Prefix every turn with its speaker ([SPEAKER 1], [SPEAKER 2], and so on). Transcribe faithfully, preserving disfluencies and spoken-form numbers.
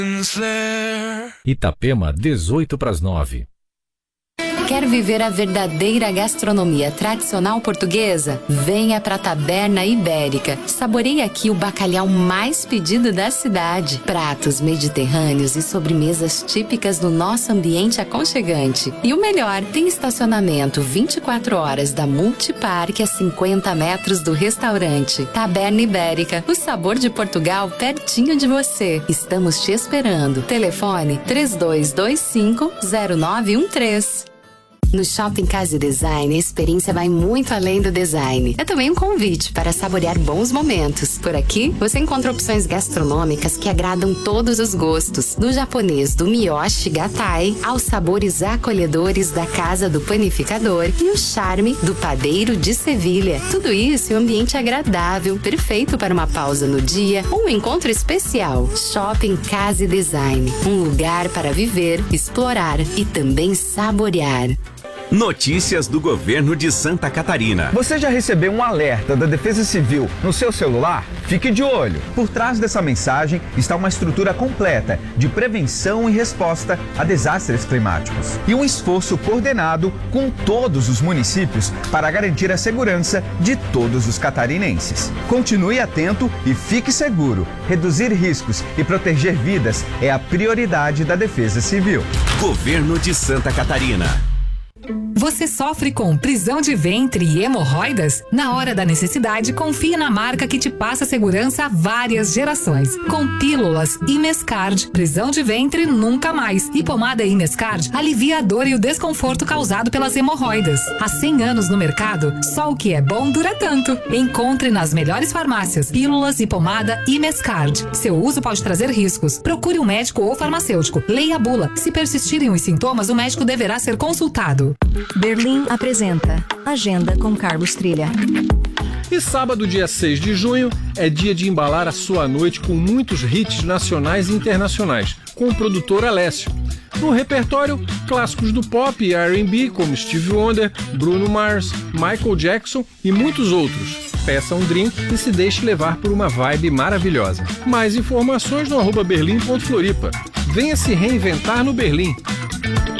[SPEAKER 1] Itapema, dezoito para as nove.
[SPEAKER 2] Quer viver a verdadeira gastronomia tradicional portuguesa? Venha para a Taberna Ibérica. Saboreie aqui o bacalhau mais pedido da cidade. Pratos mediterrâneos e sobremesas típicas no nosso ambiente aconchegante. E o melhor, tem estacionamento vinte e quatro horas da Multiparque a cinquenta metros do restaurante. Taberna Ibérica, o sabor de Portugal pertinho de você. Estamos te esperando. Telefone três dois dois cinco zero nove um três. No Shopping Casa e Design, a experiência vai muito além do design. É também um convite para saborear bons momentos. Por aqui, você encontra opções gastronômicas que agradam todos os gostos. Do japonês do Miyoshi Gatai, aos sabores acolhedores da Casa do Panificador e o charme do Padeiro de Sevilha. Tudo isso em um ambiente agradável, perfeito para uma pausa no dia ou um encontro especial. Shopping Casa e Design, um lugar para viver, explorar e também saborear.
[SPEAKER 3] Notícias do governo de Santa Catarina.
[SPEAKER 4] Você já recebeu um alerta da Defesa Civil no seu celular? Fique de olho. Por trás dessa mensagem está uma estrutura completa de prevenção e resposta a desastres climáticos e um esforço coordenado com todos os municípios para garantir a segurança de todos os catarinenses. Continue atento e fique seguro. Reduzir riscos e proteger vidas é a prioridade da Defesa Civil.
[SPEAKER 3] Governo de Santa Catarina.
[SPEAKER 5] Você sofre com prisão de ventre e hemorroidas? Na hora da necessidade, confie na marca que te passa segurança há várias gerações. Com pílulas Imescard, prisão de ventre nunca mais. E pomada Imescard alivia a dor e o desconforto causado pelas hemorroidas. Há cem anos no mercado, só o que é bom dura tanto. Encontre nas melhores farmácias pílulas e pomada Imescard. Seu uso pode trazer riscos. Procure um médico ou farmacêutico. Leia a bula. Se persistirem os sintomas, o médico deverá ser consultado.
[SPEAKER 6] Berlim apresenta Agenda com Carlos Trilha.
[SPEAKER 7] E sábado, dia seis de junho, é dia de embalar a sua noite com muitos hits nacionais e internacionais, com o produtor Alessio. No repertório, clássicos do pop e R and B como Stevie Wonder, Bruno Mars, Michael Jackson e muitos outros. Peça um drink e se deixe levar por uma vibe maravilhosa. Mais informações no arroba berlim ponto floripa. Venha se reinventar no Berlim.